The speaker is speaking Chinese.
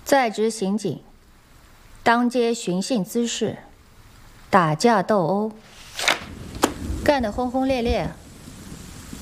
在职刑警，当街寻衅滋事，打架斗殴，干得轰轰烈烈，